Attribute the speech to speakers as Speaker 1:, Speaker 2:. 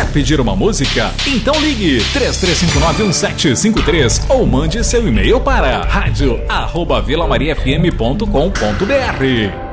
Speaker 1: Quer pedir uma música? Então ligue 33591753 ou mande seu e-mail para radio@vilamariafm.com.br.